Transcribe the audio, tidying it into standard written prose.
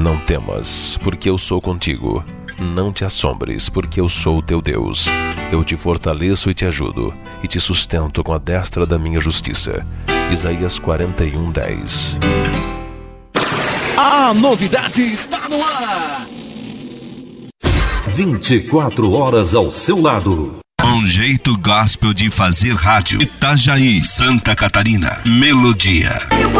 Não temas, porque eu sou contigo. Não te assombres, porque eu sou teu Deus. Eu te fortaleço e te ajudo, e te sustento com a destra da minha justiça. Isaías 41:10. A novidade está no ar. 24 horas ao seu lado. Um jeito gospel de fazer rádio. Itajaí, Santa Catarina. Melodia.